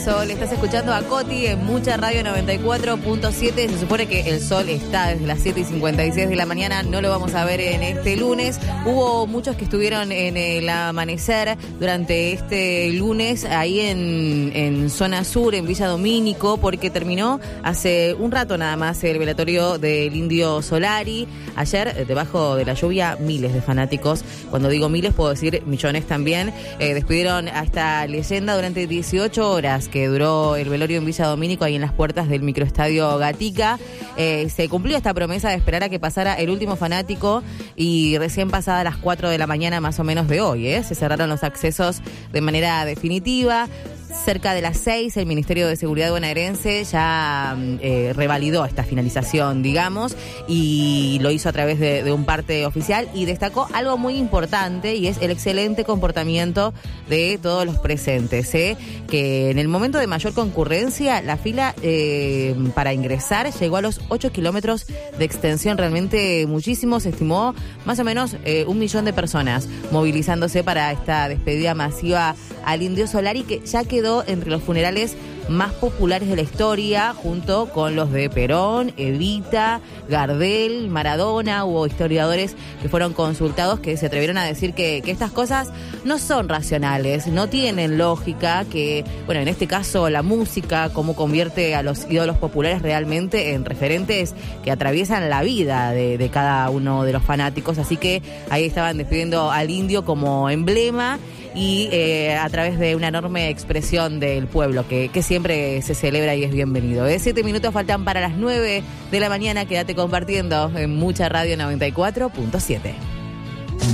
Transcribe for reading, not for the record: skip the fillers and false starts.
Sol. Estás escuchando a Coti en Mucha Radio 94.7. Se supone que el sol está desde las 7:56 de la mañana. No lo vamos a ver en este lunes. Hubo muchos que estuvieron en el amanecer durante este lunes ahí en zona sur, en Villa Domínico, porque terminó hace un rato nada más el velatorio del Indio Solari. Ayer, debajo de la lluvia, miles de fanáticos, cuando digo miles puedo decir millones también, despidieron a esta leyenda durante 18 horas que duró el velorio en Villa Domínico, ahí en las puertas del microestadio Gatica. Se cumplió esta promesa de esperar a que pasara el último fanático y recién pasada las 4 de la mañana más o menos de hoy, se cerraron los accesos de manera definitiva. Cerca de las 6, el Ministerio de Seguridad bonaerense ya revalidó esta finalización, digamos, y lo hizo a través de un parte oficial y destacó algo muy importante y es el excelente comportamiento de todos los presentes, que en el momento de mayor concurrencia la fila para ingresar llegó a los 8 kilómetros de extensión, realmente muchísimo, se estimó más o menos 1 millón de personas movilizándose para esta despedida masiva al Indio Solari, que ya quedó entre los funerales más populares de la historia, junto con los de Perón, Evita, Gardel, Maradona. Hubo historiadores que fueron consultados que se atrevieron a decir que estas cosas no son racionales, no tienen lógica, que, bueno, en este caso la música, cómo convierte a los ídolos populares realmente en referentes que atraviesan la vida de cada uno de los fanáticos. Así que ahí estaban despidiendo al Indio como emblema y a través de una enorme expresión del pueblo que siempre se celebra y es bienvenido. 7 minutos faltan para las 9 de la mañana. Quédate compartiendo en Mucha Radio 94.7.